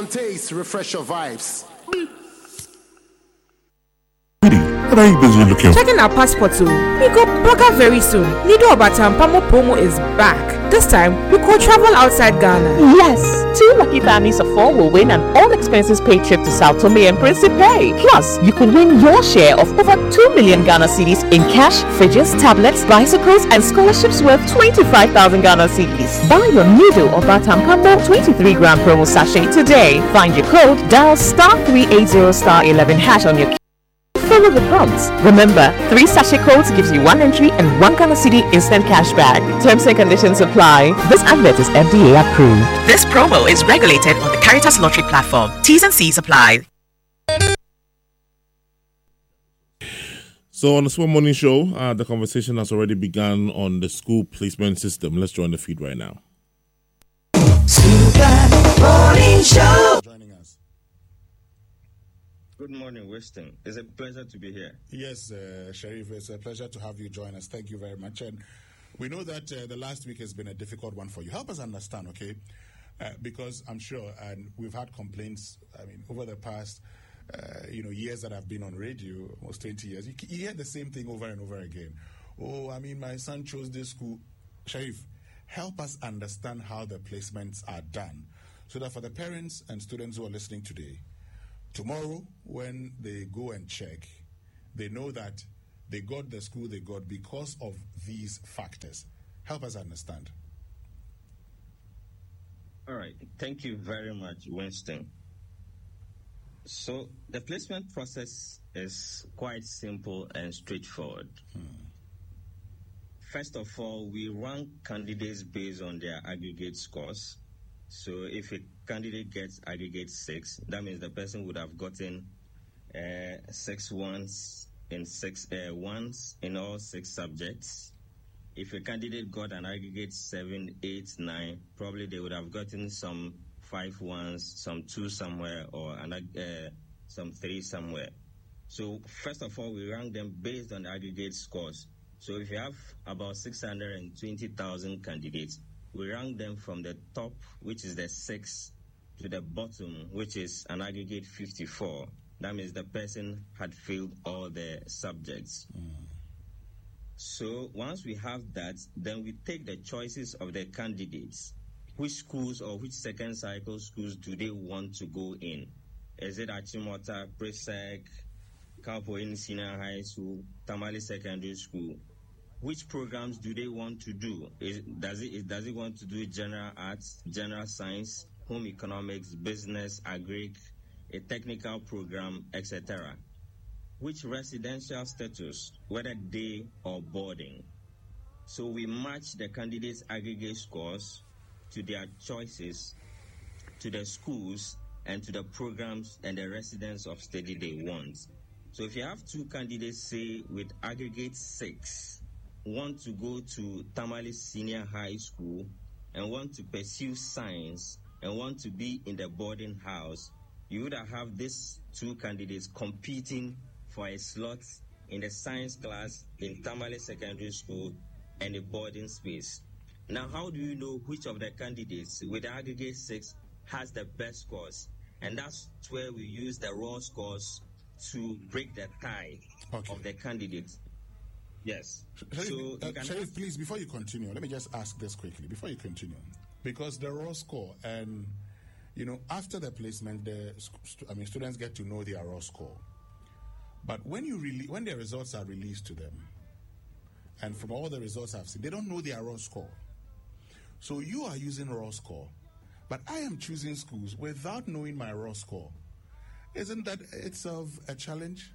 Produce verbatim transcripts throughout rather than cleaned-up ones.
taste, refresh your vibes. What are you busy looking? Checking our passport too. We go burger very soon. Nido Obatam Pamo promo is back. This time, we could travel outside Ghana. Yes! Two lucky families of four will win an all-expenses paid trip to Sao Tome and Principe. Plus, you could win your share of over two million Ghana cedis in cash, fridges, tablets, bicycles, and scholarships worth twenty-five thousand Ghana cedis. Buy your Nido Obatam Pamo twenty-three gram promo sachet today. Find your code, dial star three eighty star eleven hash on your follow the prompts. Remember, three sachet codes gives you one entry and one Ghana cedi instant cash back. Terms and conditions apply. This advert is F D A approved. This promo is regulated on the Caritas Lottery platform. T's and C's apply. So on the Small Morning Show, uh, the conversation has already begun on the school placement system. Let's join the feed right now. Super Morning Show. Joining us. Good morning, Weston. It's a pleasure to be here. Yes, uh, Sheriff, it's a pleasure to have you join us. Thank you very much. And we know that uh, the last week has been a difficult one for you. Help us understand, okay? Uh, because I'm sure, and we've had complaints, I mean, over the past, uh, you know, years that I've been on radio, almost twenty years, you, you hear the same thing over and over again. Oh, I mean, my son chose this school. Sheriff, help us understand how the placements are done so that for the parents and students who are listening today, tomorrow, when they go and check, they know that they got the school they got because of these factors. Help us understand. All right. Thank you very much, Winston. So the placement process is quite simple and straightforward. Hmm. First of all, we rank candidates based on their aggregate scores. So if a candidate gets aggregate six, that means the person would have gotten uh, six ones in six uh, ones in all six subjects. If a candidate got an aggregate seven, eight, nine, probably they would have gotten some five ones, some two somewhere, or an, uh, some three somewhere. So first of all, we rank them based on aggregate scores. So if you have about six hundred twenty thousand candidates, we rank them from the top, which is the six, to the bottom, which is an aggregate fifty-four. That means the person had failed all the subjects. Mm. So once we have that, then we take the choices of the candidates. Which schools or which second cycle schools do they want to go in? Is it Achimota, Presec, Kalpoin Senior High School, Tamale Secondary School? Which programs do they want to do? Is, does it does it want to do general arts, general science, home economics, business, agric, a technical program, et cetera? Which residential status, whether day or boarding? So we match the candidates' aggregate scores to their choices, to the schools, and to the programs and the residents of study they want. So if you have two candidates, say with aggregate six, want to go to Tamale Senior High School and want to pursue science and want to be in the boarding house, you would have these two candidates competing for a slot in the science class in Tamale Secondary School and a boarding space. Now, how do you know which of the candidates with aggregate six has the best scores? And that's where we use the raw scores to break the tie okay. of the candidates. Yes. Sheriff, so uh, Sheriff, please, before you continue, let me just ask this quickly. Before you continue, because the raw score and, you know, after the placement, the I mean, students get to know their raw score. But when you really, when the results are released to them, and from all the results I've seen, they don't know their raw score. So you are using raw score, but I am choosing schools without knowing my raw score. Isn't that itself a challenge?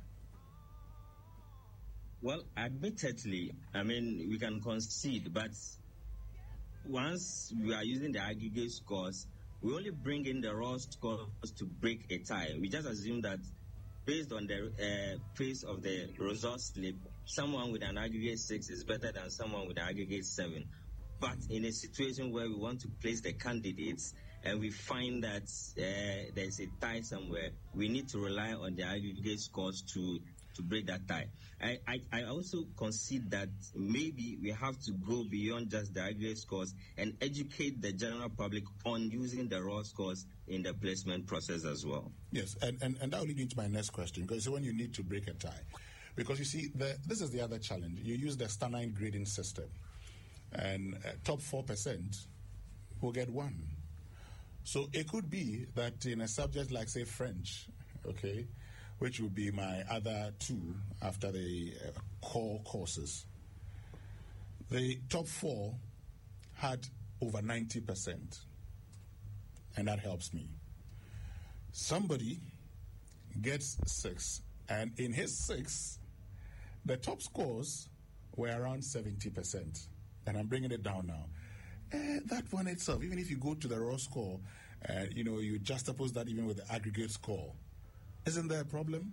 Well, admittedly, I mean, we can concede, but once we are using the aggregate scores, we only bring in the raw scores to break a tie. We just assume that based on the uh, pace of the result slip, someone with an aggregate six is better than someone with an aggregate seven. But in a situation where we want to place the candidates and we find that uh, there's a tie somewhere, we need to rely on the aggregate scores to to break that tie. I, I, I also concede that maybe we have to go beyond just the aggregate scores and educate the general public on using the raw scores in the placement process as well. Yes, and, and, and that will lead into my next question, because when you need to break a tie. Because you see, the, this is the other challenge. You use the Stanine grading system, and uh, top four percent will get one. So it could be that in a subject like, say, French, okay, which would be my other two after the uh, core courses, the top four had over ninety percent, and that helps me. Somebody gets six, and in his six, the top scores were around seventy percent, and I'm bringing it down now. Uh, that one itself, even if you go to the raw score, uh, you know, you juxtapose that even with the aggregate score, isn't there a problem?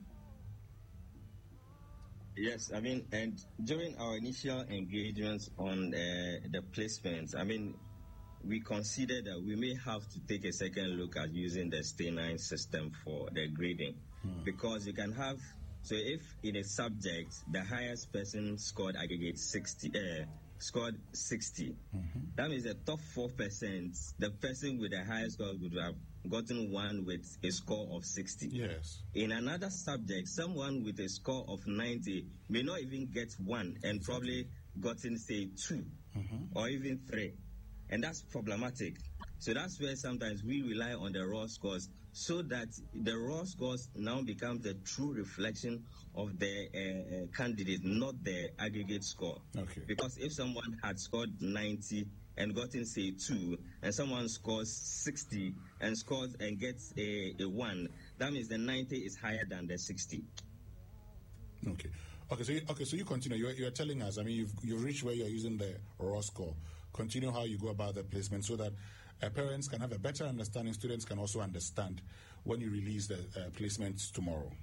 Yes, I mean, and during our initial engagements on uh, the placements, I mean, we considered that we may have to take a second look at using the Stanine system for the grading, hmm. because you can have, so if in a subject the highest person scored aggregate sixty, uh, scored sixty, mm-hmm. that means the top four percent, the person with the highest score would have gotten one with a score of sixty. Yes. In another subject, someone with a score of ninety may not even get one and exactly. probably gotten, say, two mm-hmm. or even three. And that's problematic. So that's where sometimes we rely on the raw scores, so that the raw scores now become the true reflection of the uh, uh, candidate, not the aggregate score. Okay. Because if someone had scored ninety and gotten, say, two, and someone scores sixty and scores and gets a, a one, that means the ninety is higher than the sixty. Okay. Okay, so you, okay, so you continue. You're, you're telling us, I mean, you've, you've reached where you're using the raw score. Continue how you go about the placement so that uh, parents can have a better understanding, students can also understand when you release the uh, placements tomorrow.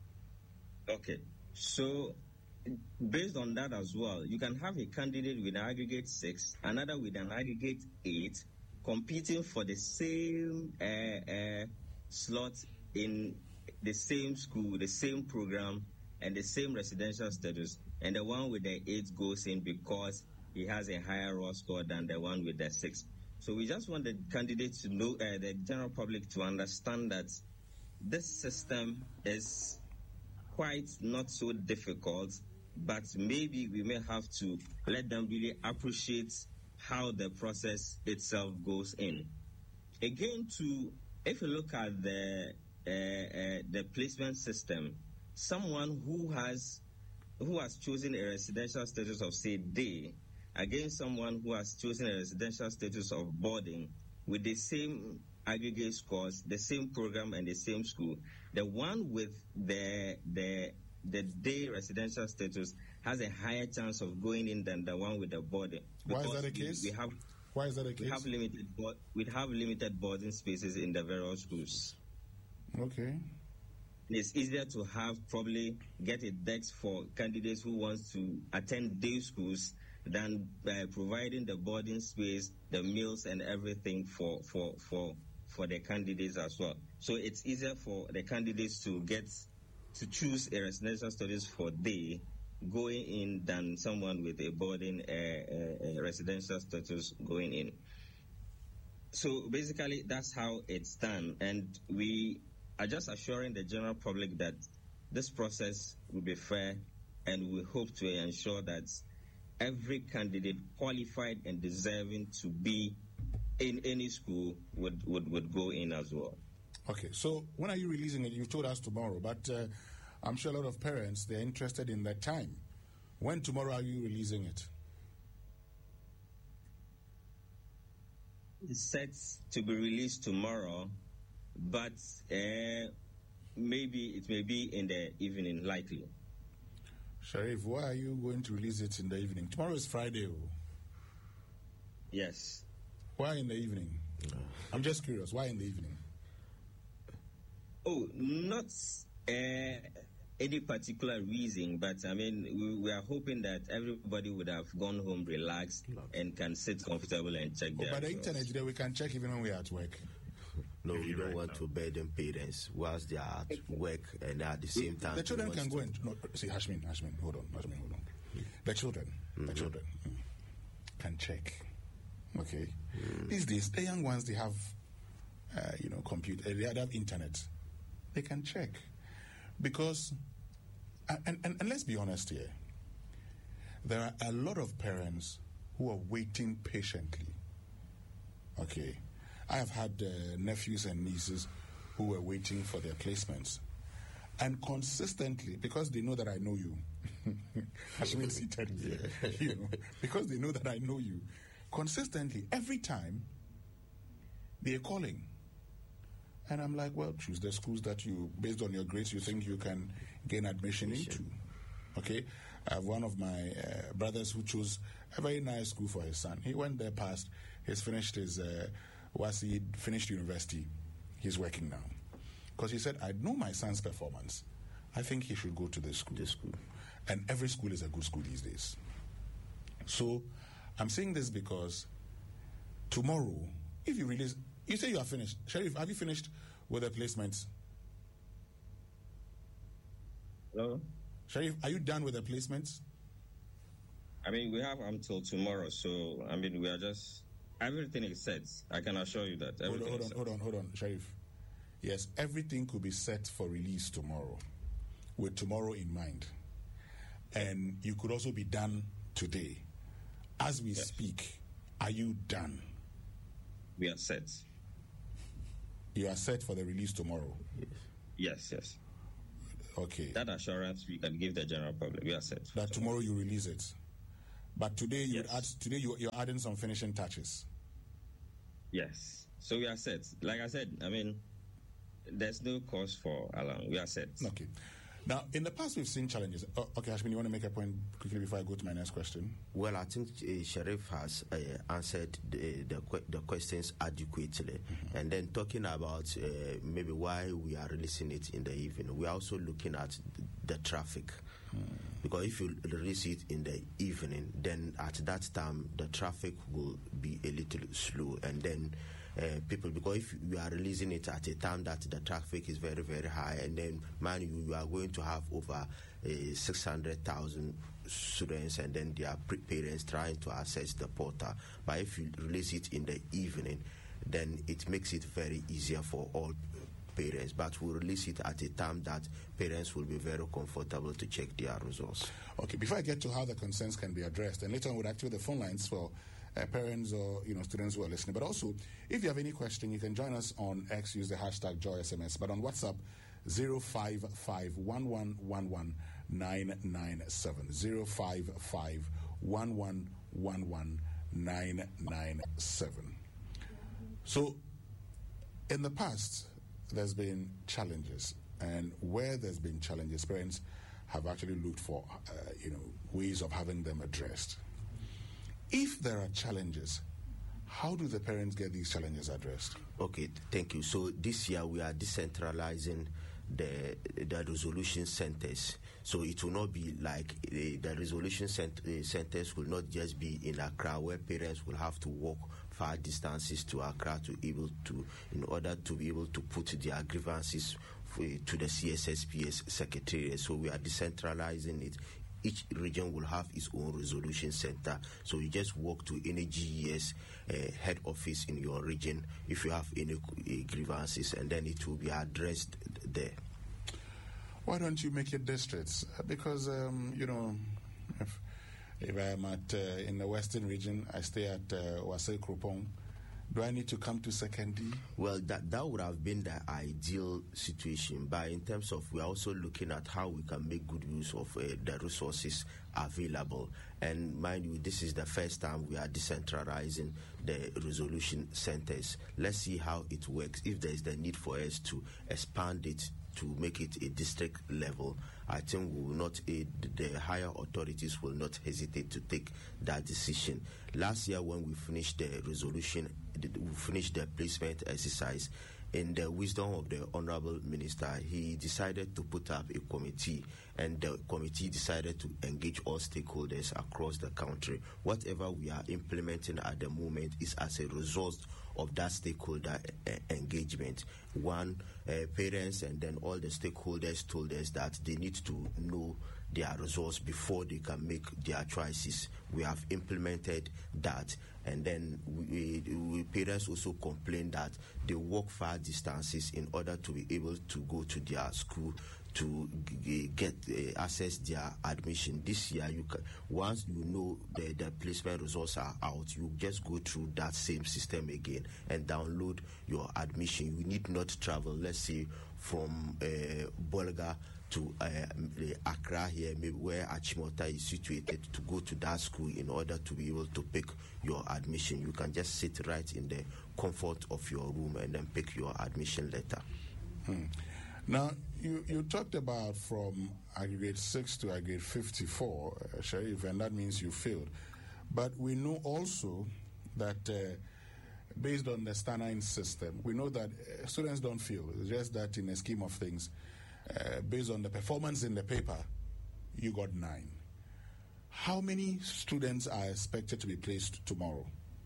Okay. So based on that as well, you can have a candidate with an aggregate six, another with an aggregate eight, competing for the same uh, uh, slot in the same school, the same program, and the same residential status, and the one with the eight goes in because he has a higher raw score than the one with the six. So we just want the candidates to know, uh, the general public to understand that this system is quite not so difficult, but maybe we may have to let them really appreciate how the process itself goes in. Again, to if you look at the uh, uh, the placement system, someone who has who has chosen a residential status of, say, day, against someone who has chosen a residential status of boarding with the same aggregate scores, the same program, and the same school, the one with the the the day residential status has a higher chance of going in than the one with the boarding. Why is that the case? We, we have Why is that the case? We have limited we have limited boarding spaces in the various schools. Okay. It's easier to have probably get a desk for candidates who want to attend day schools than uh, providing the boarding space, the meals, and everything for, for, for, for the candidates as well. So it's easier for the candidates to get to choose a residential studies for day going in than someone with a boarding uh, uh, uh, residential status going in. So basically, that's how it's done, and we are just assuring the general public that this process will be fair, and we hope to ensure that every candidate qualified and deserving to be in any school would, would, would go in as well. Okay, so when are you releasing it? You told us tomorrow, but uh, I'm sure a lot of parents, they're interested in that time. When tomorrow are you releasing it? It's set to be released tomorrow, but uh, maybe it may be in the evening, likely. Sharif, why are you going to release it in the evening? Tomorrow is Friday. Oh. Yes. Why in the evening? I'm just curious. Why in the evening? Oh, not uh, any particular reason, but I mean, we, we are hoping that everybody would have gone home relaxed and can sit comfortable and check oh, their by the results. internet today, we can check even when we are at work. No, we don't want to burden parents whilst they are at work and at the same time. The children can go and no, see Hashmin, Hashmin, hold on, Hashmin, hold on. The children, mm-hmm. the children mm, can check. Okay, mm. These days the young ones they have, uh, you know, computer, they have internet. They can check because, and, and and let's be honest here. There are a lot of parents who are waiting patiently. Okay. I have had uh, nephews and nieces who were waiting for their placements. And consistently, because they know that I know you, Hashmin seated here, you know, because they know that I know you, consistently, every time, they're calling. And I'm like, well, choose the schools that you, based on your grades, you think you can gain admission into. Okay? I have one of my uh, brothers who chose a very nice school for his son. He went there past, he's finished his, uh, was he finished university. He's working now. Because he said, I know my son's performance. I think he should go to this school. This school. And every school is a good school these days. So I'm saying this because tomorrow, if you release, you say you are finished. Sheriff, have you finished with the placements? Hello? Sheriff, are you done with the placements? I mean, we have until tomorrow, so, I mean, we are just, everything is set. I can assure you that. Hold on, hold is on, set. hold on, hold on, Sheriff. Yes, everything could be set for release tomorrow, with tomorrow in mind. And you could also be done today. As we yes. speak, are you done? We are set. You are set for the release tomorrow? Yes, yes. Okay. That assurance we can give the general public. We are set. That tomorrow you release it. But today you yes. add today you, you're adding some finishing touches. Yes. So we are set. Like I said, I mean, there's no cause for alarm. We are set. Okay. Now, in the past, we've seen challenges. Oh, okay, Hashmin, you want to make a point quickly before I go to my next question? Well, I think uh, Sheriff has uh, answered the, the the questions adequately. Mm-hmm. And then talking about uh, maybe why we are releasing it in the evening, we are also looking at the traffic. Mm. Because if you release it in the evening, then at that time, the traffic will be a little slow. And then Uh, people, because if you are releasing it at a time that the traffic is very, very high, and then, man, you, you are going to have over uh, six hundred thousand students, and then their parents trying to access the portal. But if you release it in the evening, then it makes it very easier for all parents. But we release it at a time that parents will be very comfortable to check their results. Okay, before I get to how the concerns can be addressed, and later on we'll activate the phone lines for Uh, parents or you know students who are listening. But also, if you have any question, you can join us on X, use the hashtag Joy S M S. But on WhatsApp, zero five five one one one one nine nine seven zero five five one one one one nine nine seven. So, in the past, there's been challenges, and where there's been challenges, parents have actually looked for uh, you know ways of having them addressed. If there are challenges, how do the parents get these challenges addressed? Okay, thank you. So this year we are decentralizing the the resolution centers. So it will not be like uh, the resolution cent- uh, centers will not just be in Accra, where parents will have to walk far distances to Accra to able to in order to be able to put their grievances for, to the C S S P S secretariat. So we are decentralizing it. Each region will have its own resolution center. So you just walk to any G E S uh, head office in your region if you have any uh, grievances, and then it will be addressed there. Why don't you make it districts? Because, um, you know, if, if I'm at uh, in the western region, I stay at uh, Wasai Kropong. Do I need to come to Sekendi? Well, that, that would have been the ideal situation. But in terms of, we're also looking at how we can make good use of uh, the resources available. And mind you, this is the first time we are decentralizing the resolution centers. Let's see how it works. If there is the need for us to expand it to make it a district level, I think we will not, uh, the higher authorities will not hesitate to take that decision. Last year when we finished the resolution, we finished the placement exercise, in the wisdom of the Honorable Minister, he decided to put up a committee, and the committee decided to engage all stakeholders across the country. Whatever we are implementing at the moment is as a result of that stakeholder uh, engagement. One, uh, parents and then all the stakeholders told us that they need to know their results before they can make their choices. We have implemented that, and then we, we, parents also complain that they walk far distances in order to be able to go to their school to g- get uh, access their admission. This year, you can, once you know the, the placement results are out, you just go through that same system again and download your admission. You need not travel, let's say, from uh, Bolga to uh, Accra here, maybe where Achimota is situated, to go to that school in order to be able to pick your admission. You can just sit right in the comfort of your room and then pick your admission letter. Hmm. Now, you, you talked about from aggregate six to aggregate fifty-four, uh, Sharif, and that means you failed. But we know also that uh, based on the Stanine system, we know that uh, students don't fail. It's just that in a scheme of things, uh, based on the performance in the paper, you got nine. How many students are expected to be placed tomorrow?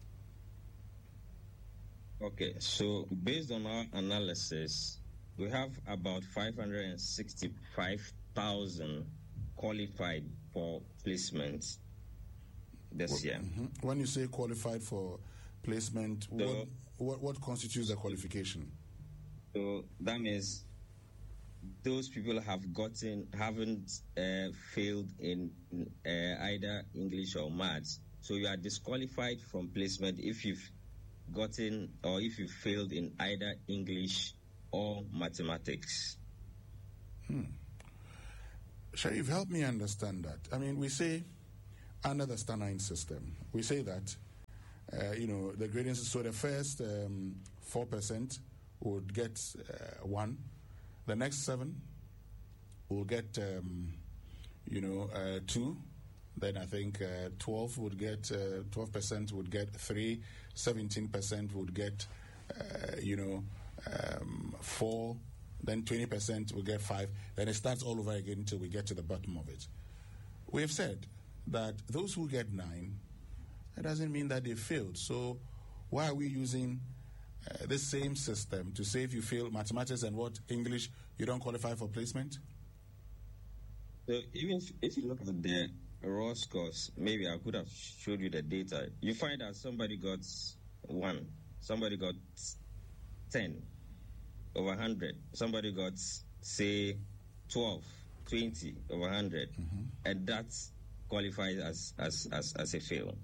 Okay, so based on our analysis, we have about five hundred sixty-five thousand qualified for placement this well, year. Mm-hmm. When you say qualified for placement, so, what, what what constitutes a qualification? So that means those people have gotten haven't uh, failed in uh, either English or maths. So you are disqualified from placement if you've gotten or if you failed in either English or mathematics. Hmm. Sharif, help me understand that. I mean, we say under the Stanine system, we say that, uh, you know, the grading, so the first um, four percent would get uh, one, the next seven will get, um, you know, uh, two, then I think uh, twelve would get, uh, twelve percent would get three, seventeen percent would get, uh, you know, Um, four, then twenty percent will get five, then it starts all over again until we get to the bottom of it. We have said that those who get nine, that doesn't mean that they failed. So why are we using uh, the same system to say if you fail mathematics and what, English, you don't qualify for placement? So even if, if you look at the raw scores, maybe I could have showed you the data. You find that somebody got one, somebody got ten over one hundred. Somebody got, say, twelve, twenty over one hundred. Mm-hmm. And that qualifies as, as, as, as a fail.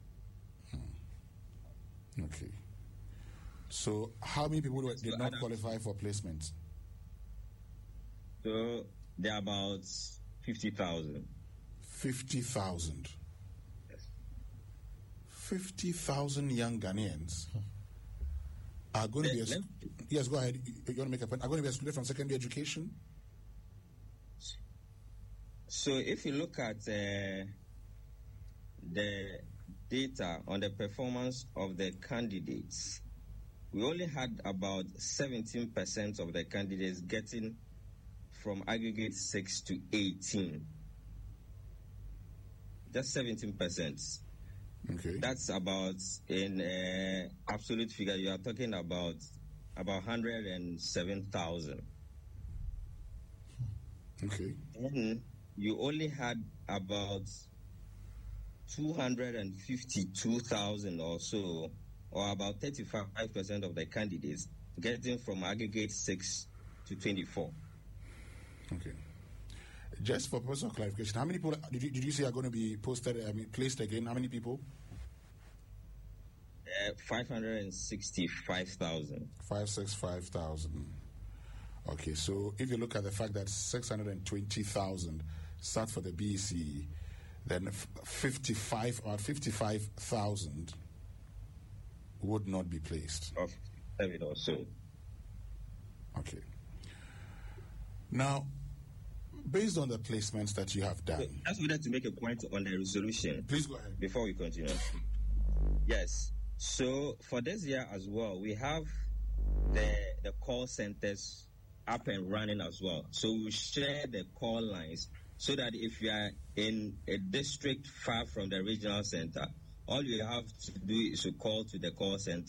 Hmm. Okay. So how many people did so not qualify for placement? So there are about fifty thousand. fifty thousand? Yes. fifty thousand young Ghanaians are going to be, ex- yes, go ahead, you want to make a point, are going to be excluded from secondary education? So if you look at uh, the data on the performance of the candidates, we only had about seventeen percent of the candidates getting from aggregate six to eighteen. Just seventeen percent. Okay. That's about, in uh, absolute figure, you are talking about about one hundred seven thousand. Okay. Then you only had about two hundred fifty-two thousand or so, or about thirty-five percent of the candidates getting from aggregate six to twenty-four. Okay. Just for purpose of clarification, how many people did you, did you say are going to be posted, I mean, placed again? How many people? Uh, five hundred sixty-five thousand. five hundred sixty-five thousand. Okay, so if you look at the fact that six hundred twenty thousand start for the B E C E, then fifty-five or fifty-five thousand would not be placed. Of it also. Okay. Now, based on the placements that you have done, So I just wanted to make a point on the resolution. Please go ahead. Before we continue. Yes. So for this year as well, we have the the call centers up and running as well. So we share the call lines so that if you are in a district far from the regional center, all you have to do is to call to the call center.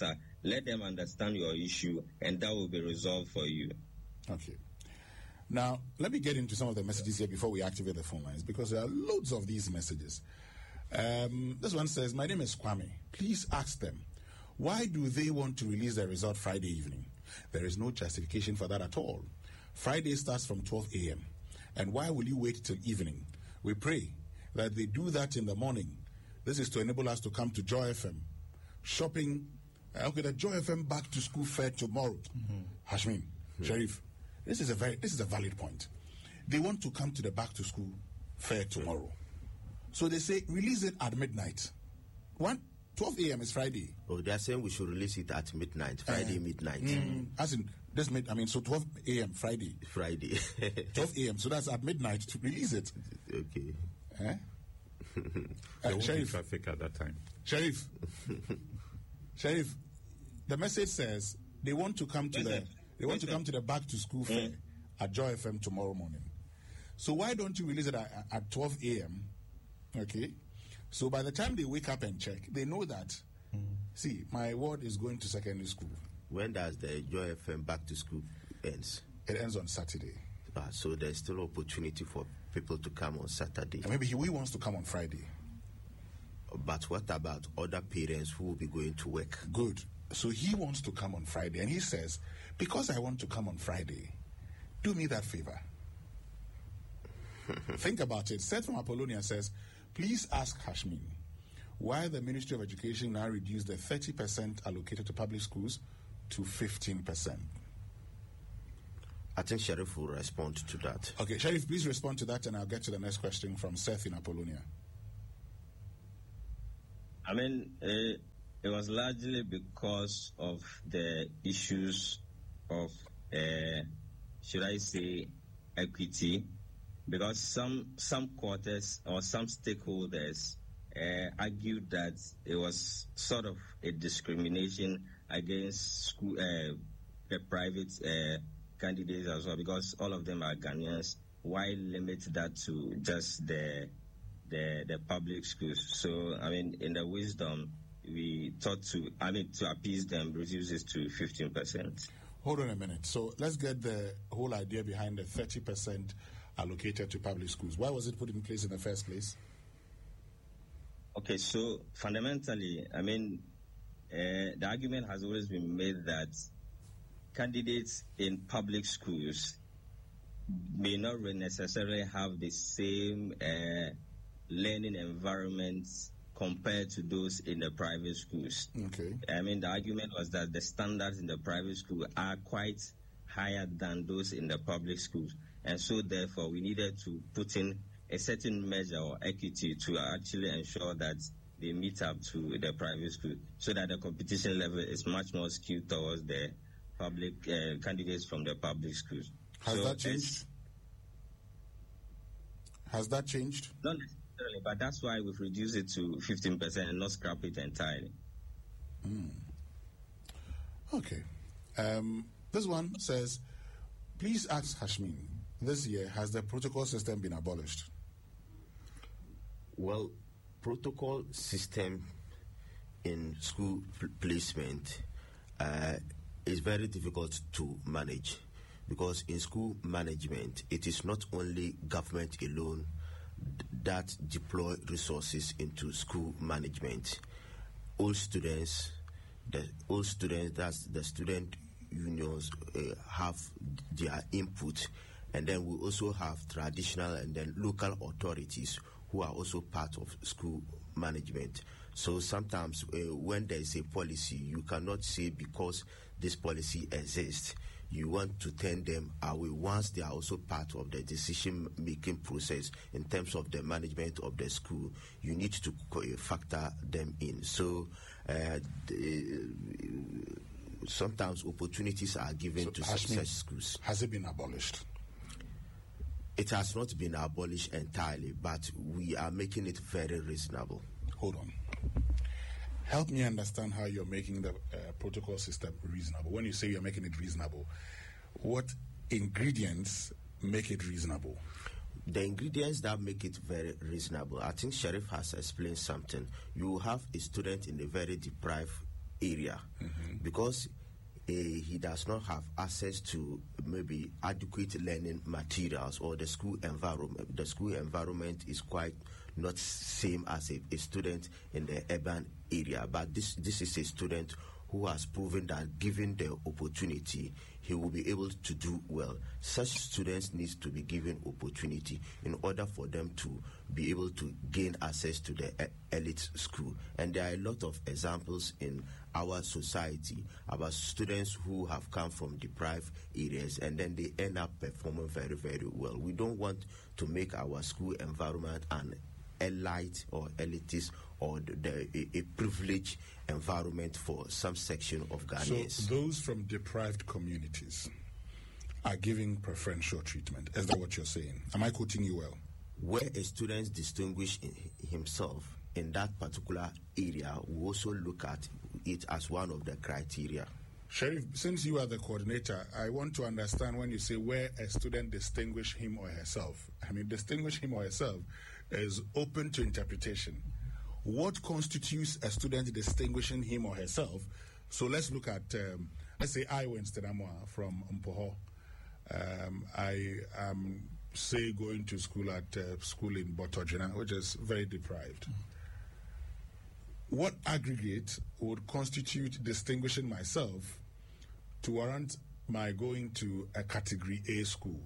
let them understand your issue, and that will be resolved for you. Okay. Now, let me get into some of the messages here before we activate the phone lines, because there are loads of these messages. Um, this one says, my name is Kwame. Please ask them, why do they want to release the result Friday evening? There is no justification for that at all. Friday starts from twelve a.m. And why will you wait till evening? We pray that they do that in the morning. This is to enable us to come to Joy F M. Shopping, uh, okay, the Joy F M back to school fair tomorrow. Mm-hmm. Hashmin, mm-hmm. Sharif, this is a very, this is a valid point. They want to come to the back to school fair tomorrow. So they say, release it at midnight. One, twelve a.m. is Friday. Oh, they are saying we should release it at midnight, Friday uh, midnight. Mm, as in, this mid, I mean, so twelve a.m. Friday. Friday. twelve a.m. So that's at midnight to release it. Okay. Eh? There uh, won't Sharif, be traffic at that time. Sharif, Sharif, the message says they want to come to the they want to come to the back to school fair mm. at Joy F M tomorrow morning. So why don't you release it at, at twelve a.m. Okay, so by the time they wake up and check, they know that. Mm. See, my ward is going to secondary school. When does the Joy F M back to school ends? It ends on Saturday. Ah, so there's still opportunity for people to come on Saturday. And maybe he, he wants to come on Friday. But what about other parents who will be going to work? Good. So he wants to come on Friday, and he says, because I want to come on Friday, do me that favor. Think about it. Seth from Apollonia says, please ask Hashmin why the Ministry of Education now reduced the thirty percent allocated to public schools to fifteen percent. I think Sheriff will respond to that. Okay, Sheriff, please respond to that, and I'll get to the next question from Seth in Apollonia. I mean, uh, it was largely because of the issues of, uh, should I say, equity, because some some quarters or some stakeholders uh, argued that it was sort of a discrimination against school, uh, the private uh, candidates as well, because all of them are Ghanaians. Why limit that to just the the the public schools? So, I mean, in the wisdom, we thought to, I mean, to appease them, reduce it to fifteen percent. Hold on a minute. So let's get the whole idea behind the thirty percent allocated to public schools. Why was it put in place in the first place? Okay, so fundamentally, I mean, uh, the argument has always been made that candidates in public schools may not necessarily have the same uh, learning environments compared to those in the private schools. Okay. I mean, the argument was that the standards in the private school are quite higher than those in the public schools. And so, therefore, we needed to put in a certain measure or equity to actually ensure that they meet up to the private school, so that the competition level is much more skewed towards the public uh, candidates from the public schools. Has so that changed? Has that changed? Not necessarily, but that's why we've reduced it to fifteen percent and not scrap it entirely. Mm. Okay. Um, this one says, please ask Hashmin, this year, has the protocol system been abolished? Well, protocol system in school pl- placement uh, is very difficult to manage, because in school management, it is not only government alone d- that deploy resources into school management. All students, the all students, that's the student unions, uh, have their input, and then we also have traditional and then local authorities who are also part of school management. So sometimes uh, when there is a policy, you cannot say because this policy exists, you want to turn them away once they are also part of the decision-making process in terms of the management of the school. You need to factor them in. So uh, the, sometimes opportunities are given so to Hashmin, such schools. Has it been abolished? It has not been abolished entirely, but we are making it very reasonable. Hold on. Help me understand how you're making the uh, protocol system reasonable. When you say you're making it reasonable, what ingredients make it reasonable? The ingredients that make it very reasonable, I think Sheriff has explained something. You have a student in a very deprived area, mm-hmm. because uh, he does not have access to maybe adequate learning materials, or the school environment. The school environment is quite not same as a, a student in the urban area. But this this is a student who has proven that given the opportunity, he will be able to do well. Such students need to be given opportunity in order for them to be able to gain access to the e- elite school. And there are a lot of examples in our society about students who have come from deprived areas and then they end up performing very, very well. We don't want to make our school environment an elite or elitist or the, the, a, a privileged environment for some section of Ghanaians. So those from deprived communities are giving preferential treatment. Is that what you're saying? Am I quoting you well? Where a student distinguishes himself in that particular area, we also look at it as one of the criteria. Sheriff, since you are the coordinator, I want to understand when you say where a student distinguish him or herself. I mean, distinguish him or herself is open to interpretation. What constitutes a student distinguishing him or herself? So let's look at, um, let's say I, Winston Amwa from Mpoho. Um, I am, say, going to school at uh, school in Botojina, which is very deprived. What aggregate would constitute distinguishing myself to warrant my going to a category A school?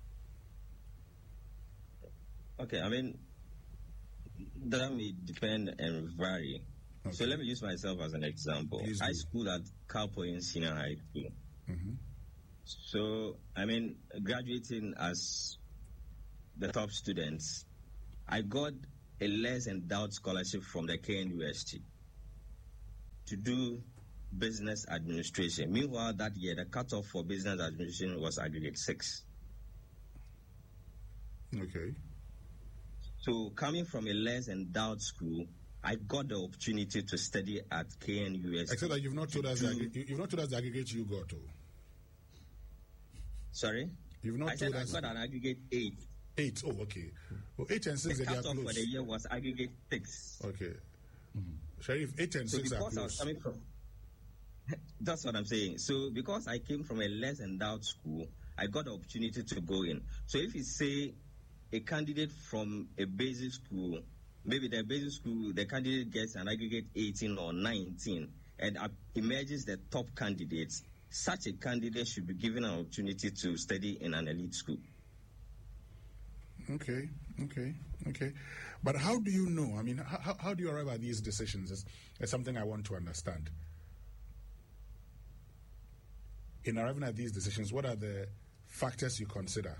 Okay, I mean, that may depend and vary. Okay. So let me use myself as an example. Please I do. schooled at Kalpoin Senior High School. Mm-hmm. So, I mean, graduating as the top students, I got a less endowed scholarship from the K N U S T to do business administration. Meanwhile, that year, the cutoff for business administration was aggregate six. Okay. So, coming from a less endowed school, I got the opportunity to study at K N U S T. Except that you've not told us, the, you've not told us the aggregate you got to. Sorry? You've not I said told I us. got an aggregate eight. Eight. Oh, okay. Well, eight and six, The they are cutoff for close. the year was aggregate six. Okay. Mm-hmm. Sheriff, eight and So six are because I was close. coming from, that's what I'm saying. So because I came from a less endowed school, I got the opportunity to go in. So if you say a candidate from a basic school, maybe the basic school, the candidate gets an aggregate eighteen or nineteen, and uh, emerges the top candidates, such a candidate should be given an opportunity to study in an elite school. Okay, okay, okay. But how do you know? I mean, how, how do you arrive at these decisions? Is, is something I want to understand. In arriving at these decisions, what are the factors you consider?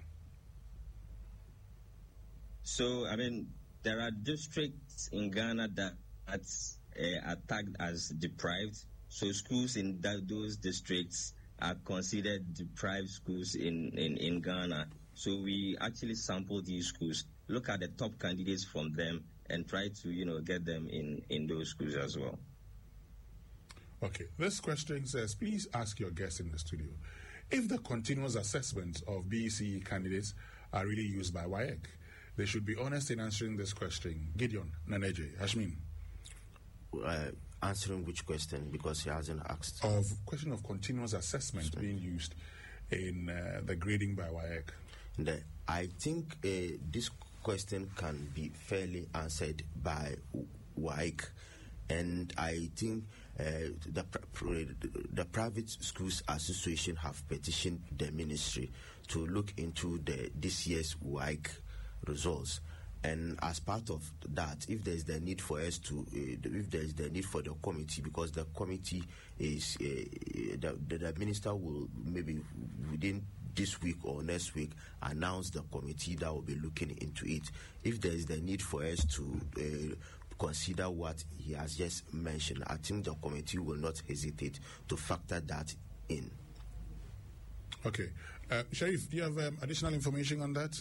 So, I mean, there are districts in Ghana that that's, uh, are tagged as deprived. So schools in that, those districts are considered deprived schools in, in, in Ghana. So we actually sample these schools, look at the top candidates from them, and try to, you know, get them in, in those schools as well. Okay, this question says, please ask your guests in the studio if the continuous assessment of B E C E candidates are really used by W A E C. They should be honest in answering this question. Gideon, Naneje, Hashmin. Uh, answering which question, because he hasn't asked. Of question of continuous assessment being used in uh, the grading by W A E C. The, I think uh, this question can be fairly answered by W A E C, and I think uh, the the private schools association have petitioned the ministry to look into the this year's W A E C results. And as part of that, if there is the need for us to, uh, if there is the need for the committee, because the committee is, uh, the, the, the minister will maybe within this week or next week announce the committee that will be looking into it. If there is the need for us to uh, consider what he has just mentioned, I think the committee will not hesitate to factor that in. Okay. Uh, Sharif, do you have um, additional information on that?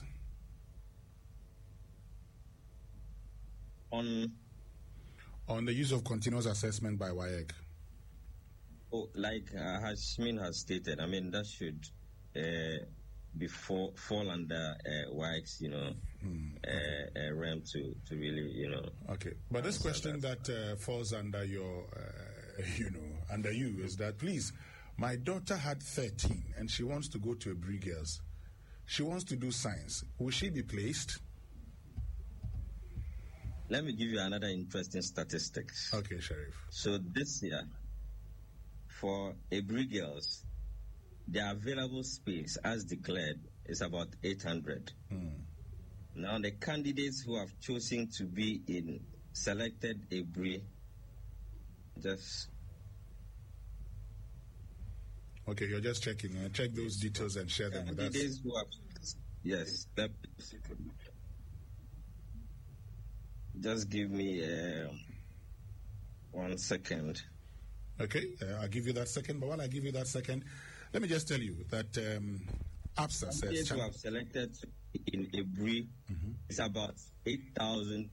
On on the use of continuous assessment by W A E C. Oh, like uh, Hashmin has stated, I mean, that should uh, be fall, fall under uh, W A E C, you know, hmm. uh, uh, realm to, to really, you know. Okay, but this question that, that uh, falls under your, uh, you know, under you is that, please, my daughter had thirteen and she wants to go to a Bree Girls. She wants to do science. Will she be placed? Let me give you another interesting statistics. Okay, Sheriff. So this year, for a Bree Girls, the available space, as declared, is about eight hundred. Hmm. Now, the candidates who have chosen to be in selected a Bree, just... Okay, you're just checking. Uh, check those details and share them with us. Candidates who have... Yes. That, just give me uh, one second. Okay, uh, I'll give you that second. But while I give you that second, let me just tell you that um, APSA says... Candidates who have selected in a Bree mm-hmm. is about eight thousand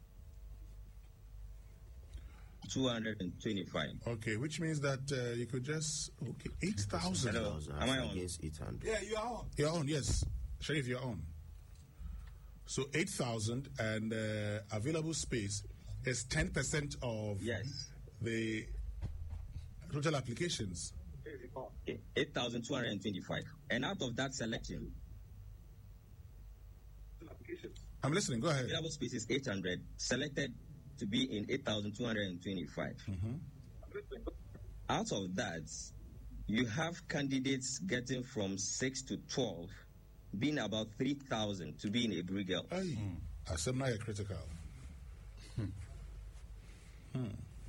two hundred twenty-five. Okay, which means that uh, you could just... Okay, eight thousand. Hello, am I on? Against eight hundred. Yeah, you are on. You're on, yes. Sharif, you're on. So eight thousand and uh, available space is ten percent of yes. the total applications. eight thousand two hundred twenty-five. And out of that selection, I'm listening, go ahead. available space is eight hundred, selected to be in eight thousand two hundred twenty-five. Mm-hmm. Out of that, you have candidates getting from six to twelve, being about three thousand to be in a Bree Girl. Hey, Assembly are critical. Hmm. Hmm.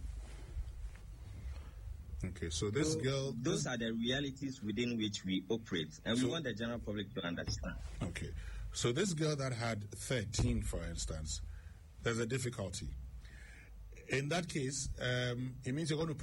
Okay, so this So girl... Those are the realities within which we operate, and So- we want the general public to understand. Okay, so this girl that had thirteen, for instance, there's a difficulty. In that case, um, it means you're going to put